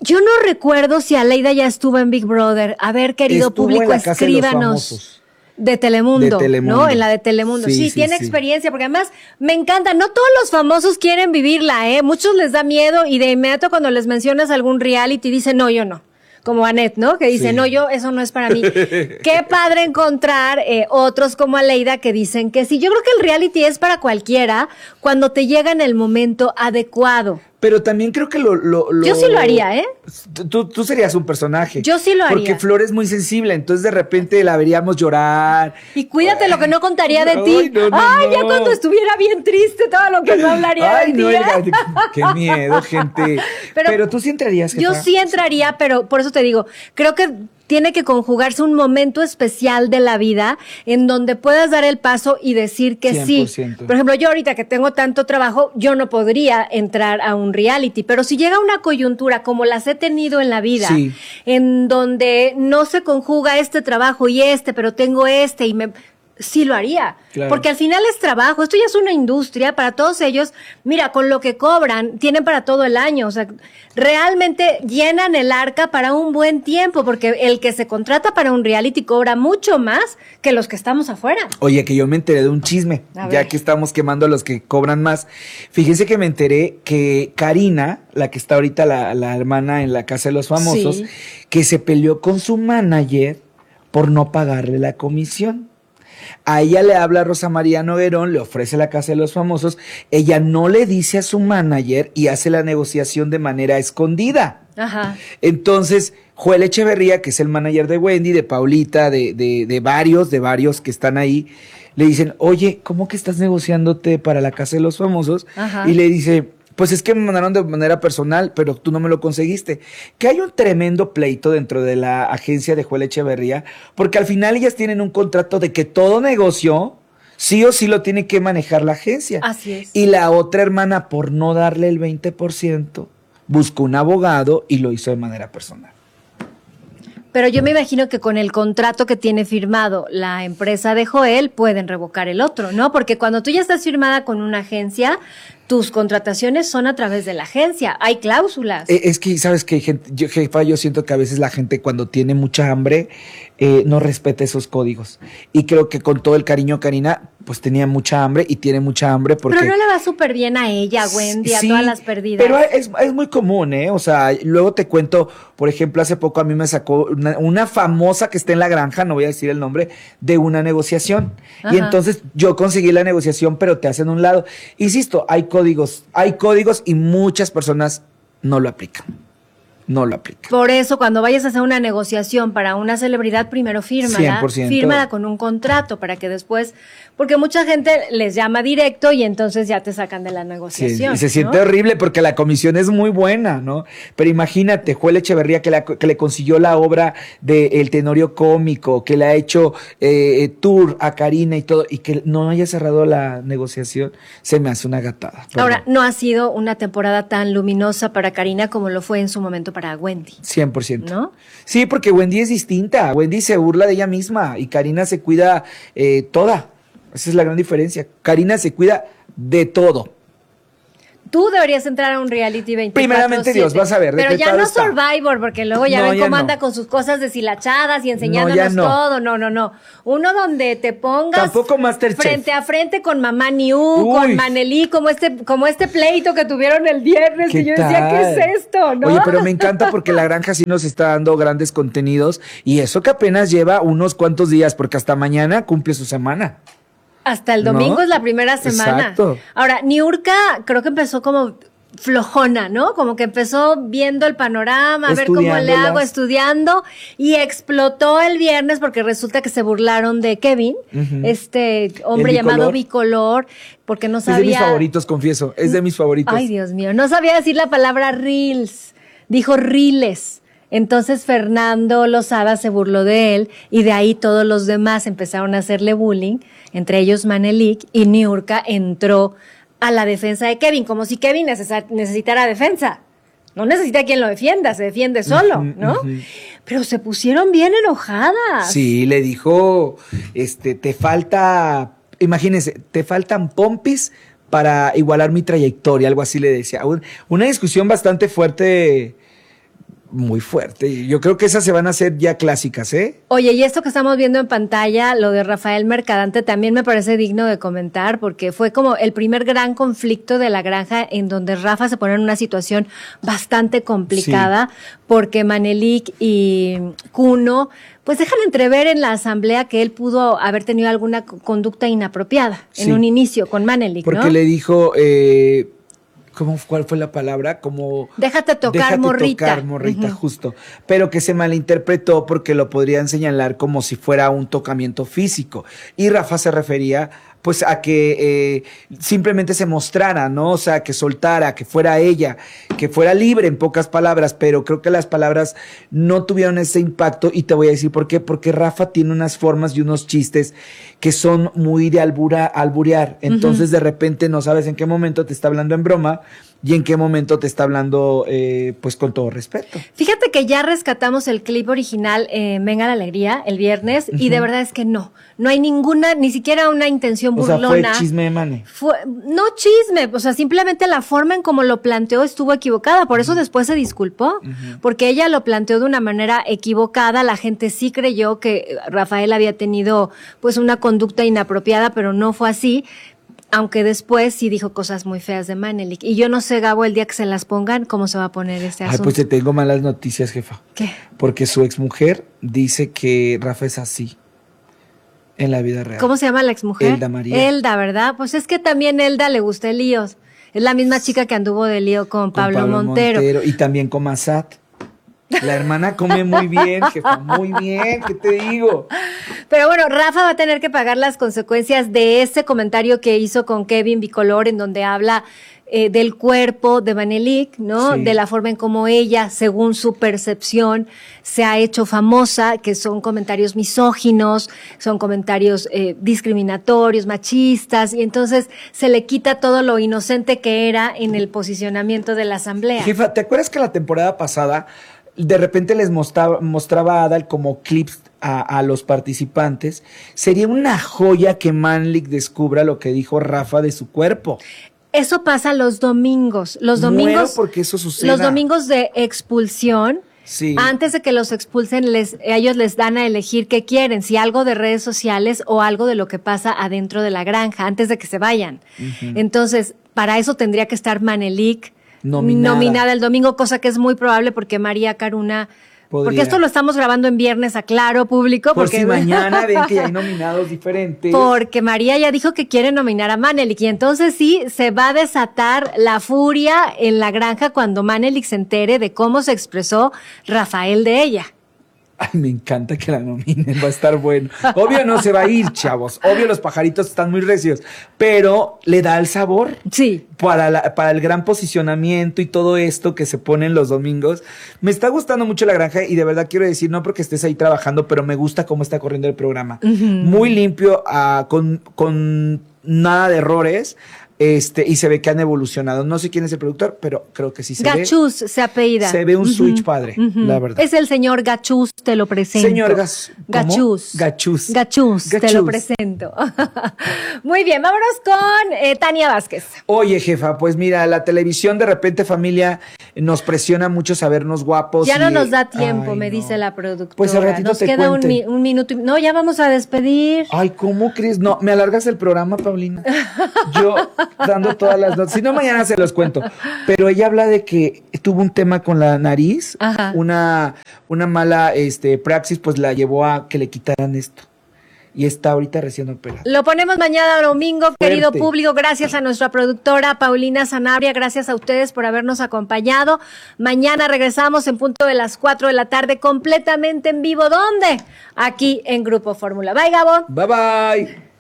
Yo no recuerdo si Aleida ya estuvo en Big Brother. A ver, querido Estuvo público, en la Casa de los escríbanos. Famosos. De Telemundo, De Telemundo. ¿no? En la de Telemundo. Sí, tiene experiencia, porque además me encanta. No todos los famosos quieren vivirla, ¿eh? Muchos les da miedo y de inmediato cuando les mencionas algún reality dicen, no, yo no. Como Annette, ¿no? Que dice, no, yo, eso no es para mí. Qué padre encontrar otros como Aleida que dicen que sí. Yo creo que el reality es para cualquiera cuando te llega en el momento adecuado. Pero también creo que Yo sí lo haría, ¿eh? Tú serías un personaje. Yo sí lo haría. Porque Flor es muy sensible, entonces de repente la veríamos llorar. Y cuídate lo que no contaría de ti. No, ya cuando estuviera bien triste, todo lo que no hablaría de ti. Qué miedo, gente. Pero tú sí entrarías, jefa. Yo sí entraría, pero por eso te digo, creo que tiene que conjugarse un momento especial de la vida en donde puedas dar el paso y decir que 100%. sí. Por ejemplo, yo ahorita que tengo tanto trabajo, yo no podría entrar a un reality, pero si llega una coyuntura como las he tenido en la vida, en donde no se conjuga este trabajo y pero tengo y sí lo haría, claro. Porque al final es trabajo, esto ya es una industria para todos ellos. Mira, con lo que cobran, tienen para todo el año, o sea, realmente llenan el arca para un buen tiempo, porque el que se contrata para un reality cobra mucho más que los que estamos afuera. Oye, que yo me enteré de un chisme, ya que estamos quemando a los que cobran más. Fíjense que me enteré que Karina, la que está ahorita la hermana en la Casa de los Famosos, que se peleó con su manager por no pagarle la comisión. A ella le habla Rosa María Noguerón, le ofrece la Casa de los Famosos, ella no le dice a su manager y hace la negociación de manera escondida. Ajá. Entonces, Joel Echeverría, que es el manager de Wendy, de Paulita, de varios que están ahí, le dicen, oye, ¿cómo que estás negociándote para la Casa de los Famosos? Ajá. Y le dice, pues es que me mandaron de manera personal, pero tú no me lo conseguiste. Que hay un tremendo pleito dentro de la agencia de Joel Echeverría, porque al final ellas tienen un contrato de que todo negocio, sí o sí lo tiene que manejar la agencia. Así es. Y la otra hermana, por no darle el 20%, buscó un abogado y lo hizo de manera personal. Pero yo me imagino que con el contrato que tiene firmado la empresa de Joel pueden revocar el otro, ¿no? Porque cuando tú ya estás firmada con una agencia, tus contrataciones son a través de la agencia, hay cláusulas. Es que, ¿sabes qué, jefa? Yo siento que a veces la gente cuando tiene mucha hambre no respeta esos códigos. Y creo que con todo el cariño, Karina, pues tenía mucha hambre y tiene mucha hambre porque... Pero no le va súper bien a ella, Wendy, sí, a todas las perdidas. Pero es muy común, ¿eh? O sea, luego te cuento, por ejemplo, hace poco a mí me sacó una famosa que está en la granja, no voy a decir el nombre, de una negociación. Ajá. Y entonces yo conseguí la negociación, pero te hacen un lado. Insisto, hay códigos y muchas personas no lo aplican. No lo aplica. Por eso, cuando vayas a hacer una negociación para una celebridad, primero fírmala. 100%. Fírmala con un contrato para que después, porque mucha gente les llama directo y entonces ya te sacan de la negociación. Sí, y se siente horrible porque la comisión es muy buena, ¿no? Pero imagínate, Joel Echeverría que le consiguió la obra de El Tenorio Cómico, que le ha hecho tour a Karina y todo, y que no haya cerrado la negociación, se me hace una gatada. Perdón. Ahora, no ha sido una temporada tan luminosa para Karina como lo fue en su momento para Wendy. 100%. ¿No? Sí, porque Wendy es distinta. Wendy se burla de ella misma y Karina se cuida toda. Esa es la gran diferencia. Karina se cuida de todo. Tú deberías entrar a un reality 24/7. Primeramente Dios, vas a ver. Pero ya no está. Survivor, porque luego ya ven cómo anda con sus cosas deshilachadas y enseñándonos todo. No. Uno donde te pongas tampoco Masterchef. Frente a frente con Mamá Niu, con Manelí, como este pleito que tuvieron el viernes. Y yo decía, ¿qué es esto? ¿No? Oye, pero me encanta porque La Granja sí nos está dando grandes contenidos y eso que apenas lleva unos cuantos días, porque hasta mañana cumple su semana. Hasta el domingo es la primera semana. Exacto. Ahora, Niurka creo que empezó como flojona, ¿no? Como que empezó viendo el panorama, a ver cómo le hago, estudiando, y explotó el viernes porque resulta que se burlaron de Kevin, este hombre llamado Bicolor, porque no sabía... Es de mis favoritos, confieso, es de mis favoritos. Ay, Dios mío, no sabía decir la palabra reels, dijo riles. Entonces Fernando Lozada se burló de él y de ahí todos los demás empezaron a hacerle bullying, entre ellos Manelik, y Niurka entró a la defensa de Kevin, como si Kevin necesitara defensa. No necesita quien lo defienda, se defiende solo, ¿no? Pero se pusieron bien enojadas. Sí, le dijo, te falta, imagínense, te faltan pompis para igualar mi trayectoria, algo así le decía. Una discusión bastante fuerte muy fuerte. Yo creo que esas se van a hacer ya clásicas, ¿eh? Oye, y esto que estamos viendo en pantalla, lo de Rafael Mercadante, también me parece digno de comentar, porque fue como el primer gran conflicto de la granja en donde Rafa se pone en una situación bastante complicada, porque Manelik y Kuno pues dejan entrever en la asamblea que él pudo haber tenido alguna conducta inapropiada en un inicio con Manelik, ¿no? Porque le dijo... ¿cuál fue la palabra? Como... Déjate tocar, morrita. Déjate tocar, morrita, justo. Pero que se malinterpretó porque lo podrían señalar como si fuera un tocamiento físico. Y Rafa se refería, pues, a que simplemente se mostrara, ¿no? O sea, que soltara, que fuera ella, que fuera libre, en pocas palabras. Pero creo que las palabras no tuvieron ese impacto. Y te voy a decir por qué. Porque Rafa tiene unas formas y unos chistes que son muy de alburear. Entonces, de repente, no sabes en qué momento te está hablando en broma y en qué momento te está hablando, pues, con todo respeto. Fíjate que ya rescatamos el clip original, Venga la Alegría, el viernes, y de verdad es que no hay ninguna, ni siquiera una intención burlona. O sea, fue chisme de Mane. No chisme, o sea, simplemente la forma en cómo lo planteó estuvo equivocada, por eso después se disculpó, porque ella lo planteó de una manera equivocada, la gente sí creyó que Rafael había tenido, pues, una conducta inapropiada, pero no fue así. Aunque después sí dijo cosas muy feas de Manelik. Y yo no sé, Gabo, el día que se las pongan, ¿cómo se va a poner este asunto? Ay, pues te tengo malas noticias, jefa. ¿Qué? Porque su exmujer dice que Rafa es así en la vida real. ¿Cómo se llama la exmujer? Elda María. Elda, ¿verdad? Pues es que también Elda le gusta el lío. Es la misma chica que anduvo de lío con Pablo Montero. Y también con Massat. La hermana come muy bien, jefa, muy bien, ¿qué te digo? Pero bueno, Rafa va a tener que pagar las consecuencias de ese comentario que hizo con Kevin Bicolor, en donde habla del cuerpo de Manelik, ¿no? Sí. De la forma en cómo ella, según su percepción, se ha hecho famosa, que son comentarios misóginos, son comentarios discriminatorios, machistas, y entonces se le quita todo lo inocente que era en el posicionamiento de la asamblea. Jefa, ¿te acuerdas que la temporada pasada de repente les mostraba a Adal como clips a los participantes? Sería una joya que Manelik descubra lo que dijo Rafa de su cuerpo. Eso pasa los domingos. Muero porque eso suceda. Los domingos de expulsión. Sí. Antes de que los expulsen, ellos les dan a elegir qué quieren, si algo de redes sociales o algo de lo que pasa adentro de la granja, antes de que se vayan. Entonces, para eso tendría que estar Manelik nominada el domingo, cosa que es muy probable porque María Caruna... Porque esto lo estamos grabando en viernes, aclaro, público. Por porque si mañana ven que ya hay nominados diferentes. Porque María ya dijo que quiere nominar a Manelik y entonces sí, se va a desatar la furia en la granja cuando Manelik se entere de cómo se expresó Rafael de ella. Ay, me encanta que la nominen, va a estar bueno. Obvio no se va a ir, chavos. Obvio los pajaritos están muy recios, pero le da el sabor. Sí. Para el gran posicionamiento y todo esto que se pone en los domingos. Me está gustando mucho La Granja y de verdad quiero decir, no porque estés ahí trabajando, pero me gusta cómo está corriendo el programa. Muy limpio, con nada de errores. Y se ve que han evolucionado. No sé quién es el productor, pero creo que sí se ve. Gachús se apellida. Se ve un switch padre, la verdad. Es el señor Gachús, te lo presento. Señor Gachús. Gachús, te lo presento. Muy bien, vámonos con Tania Vázquez. Oye, jefa, pues mira, la televisión de repente, familia, nos presiona mucho sabernos guapos. Ya no nos da tiempo, me dice la productora. Pues al ratito nos te queda cuente. un minuto. No, ya vamos a despedir. Ay, ¿cómo crees? No, me alargas el programa, Paulina. Yo dando todas las notas. Si no, mañana se los cuento. Pero ella habla de que tuvo un tema con la nariz. Ajá. Una mala praxis, pues la llevó a que le quitaran esto. Y está ahorita recién operada. Lo ponemos mañana domingo, Fuerte. querido público. Gracias a nuestra productora Paulina Sanabria. Gracias a ustedes por habernos acompañado. Mañana regresamos en punto de las 4 de la tarde, completamente en vivo. ¿Dónde? Aquí en Grupo Fórmula. Bye, Gabo. Bye, bye.